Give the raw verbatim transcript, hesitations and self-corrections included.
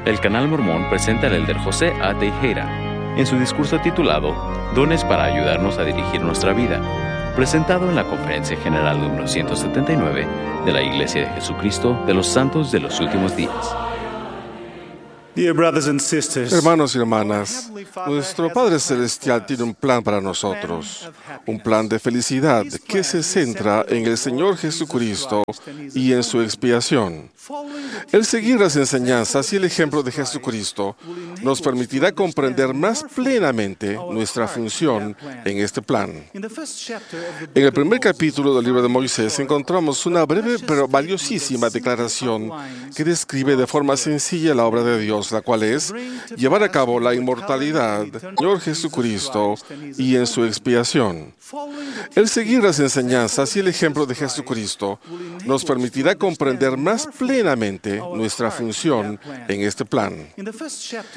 El Canal Mormón presenta al elder José A. Teijeira en su discurso titulado Dones para ayudarnos a dirigir nuestra vida, presentado en la Conferencia General número ciento setenta y nueve de la Iglesia de Jesucristo de los Santos de los Últimos Días. Hermanos y hermanas, nuestro Padre Celestial tiene un plan para nosotros, un plan de felicidad que se centra en el Señor Jesucristo y en su expiación. El seguir las enseñanzas y el ejemplo de Jesucristo nos permitirá comprender más plenamente nuestra función en este plan. En el primer capítulo del libro de Moisés encontramos una breve pero valiosísima declaración que describe de forma sencilla la obra de Dios, la cual es llevar a cabo la inmortalidad del Señor Jesucristo y en su expiación. El seguir las enseñanzas y el ejemplo de Jesucristo nos permitirá comprender más plenamente nuestra función en este plan.